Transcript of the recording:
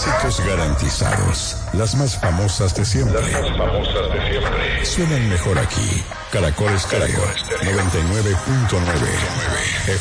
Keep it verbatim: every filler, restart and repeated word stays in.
Éxitos garantizados. Las más famosas de siempre. Las más famosas de siempre. Suenan mejor aquí. Caracol Estéreo noventa y nueve punto nueve.